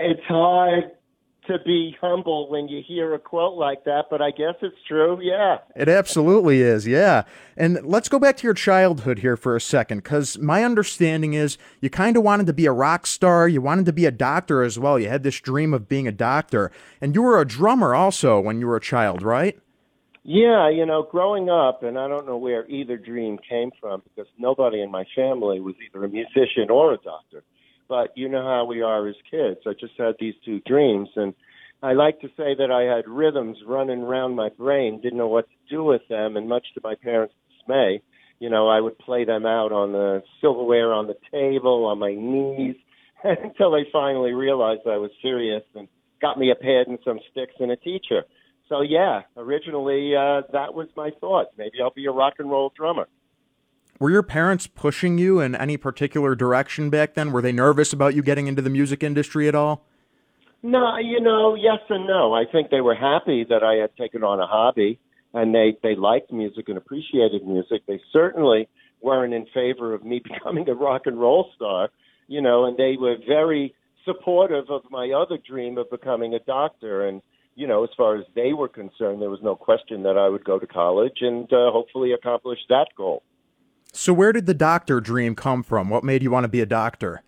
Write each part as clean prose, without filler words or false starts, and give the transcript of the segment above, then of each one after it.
It's hard to be humble when you hear a quote like that, but I guess it's true, yeah. It absolutely is, yeah. And let's go back to your childhood here for a second, because my understanding is you kind of wanted to be a rock star. You wanted to be a doctor as well. You had this dream of being a doctor. And you were a drummer also when you were a child, right? Yeah, growing up, and I don't know where either dream came from because nobody in my family was either a musician or a doctor. But you know how we are as kids. I just had these two dreams, and I like to say that I had rhythms running around my brain, didn't know what to do with them, and much to my parents' dismay, I would play them out on the silverware on the table, on my knees, until they finally realized I was serious and got me a pad and some sticks and a teacher. So, yeah, originally that was my thought. Maybe I'll be a rock and roll drummer. Were your parents pushing you in any particular direction back then? Were they nervous about you getting into the music industry at all? No, yes and no. I think they were happy that I had taken on a hobby, and they liked music and appreciated music. They certainly weren't in favor of me becoming a rock and roll star, and they were very supportive of my other dream of becoming a doctor. And, as far as they were concerned, there was no question that I would go to college and hopefully accomplish that goal. So where did the doctor dream come from? What made you want to be a doctor?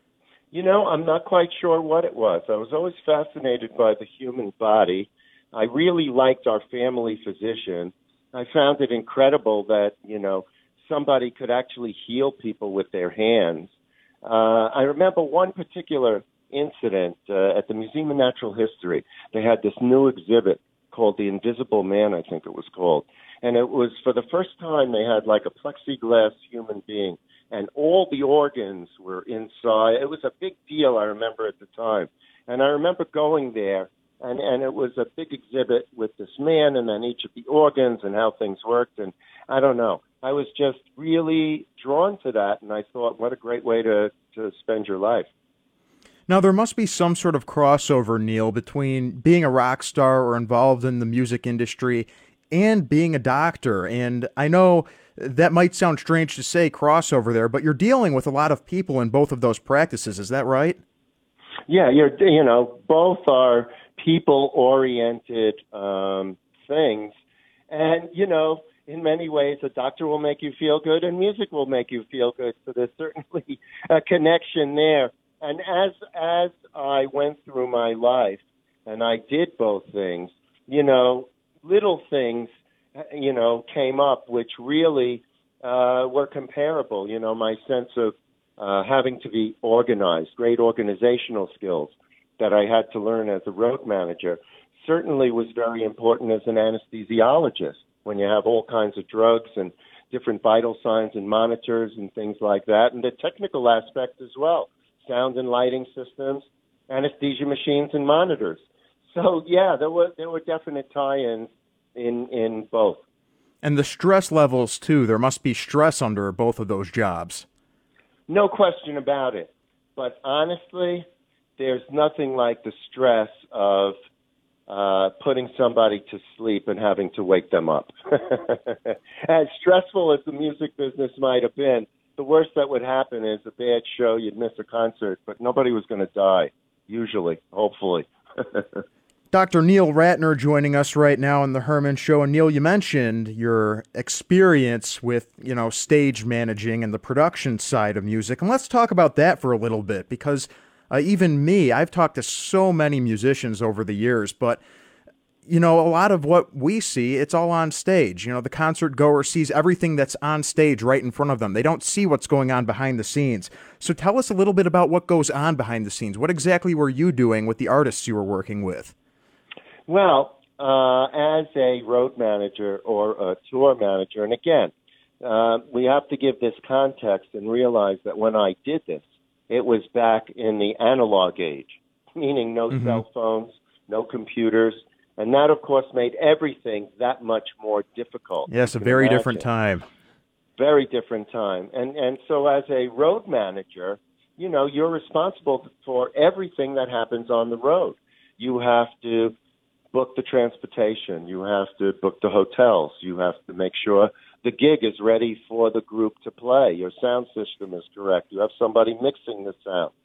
I'm not quite sure what it was. I was always fascinated by the human body. I really liked our family physician. I found it incredible that, somebody could actually heal people with their hands. I remember one particular incident at the Museum of Natural History. They had this new exhibit called The Invisible Man, I think it was called. And it was for the first time they had like a plexiglass human being, and all the organs were inside. It was a big deal, I remember, at the time. And I remember going there, and it was a big exhibit with this man and then each of the organs and how things worked. And I don't know. I was just really drawn to that, and I thought, what a great way to spend your life. Now, there must be some sort of crossover, Neil, between being a rock star or involved in the music industry and being a doctor. And I know that might sound strange to say crossover there, but you're dealing with a lot of people in both of those practices. Is that right? Yeah, both are people-oriented things. And, in many ways, a doctor will make you feel good and music will make you feel good. So there's certainly a connection there. And as I went through my life and I did both things, little things, came up which really were comparable. My sense of having to be organized, great organizational skills that I had to learn as a road manager certainly was very important as an anesthesiologist when you have all kinds of drugs and different vital signs and monitors and things like that, and the technical aspect as well, sound and lighting systems, anesthesia machines and monitors. So, yeah, there were definite tie-ins in both. And the stress levels, too. There must be stress under both of those jobs. No question about it. But honestly, there's nothing like the stress of putting somebody to sleep and having to wake them up. As stressful as the music business might have been, the worst that would happen is a bad show, you'd miss a concert, but nobody was going to die, usually, hopefully. Dr. Neil Ratner joining us right now on the Herman Show. And Neil, you mentioned your experience with, stage managing and the production side of music. And let's talk about that for a little bit, because even me, I've talked to so many musicians over the years, but a lot of what we see, it's all on stage. The concert goer sees everything that's on stage right in front of them. They don't see what's going on behind the scenes. So tell us a little bit about what goes on behind the scenes. What exactly were you doing with the artists you were working with? Well, as a road manager or a tour manager, and again, we have to give this context and realize that when I did this, it was back in the analog age, meaning no cell phones, no computers. And that, of course, made everything that much more difficult. Yes, a very different time. Very different time. And so as a road manager, you're responsible for everything that happens on the road. You have to book the transportation. You have to book the hotels. You have to make sure the gig is ready for the group to play. Your sound system is correct. You have somebody mixing the sound.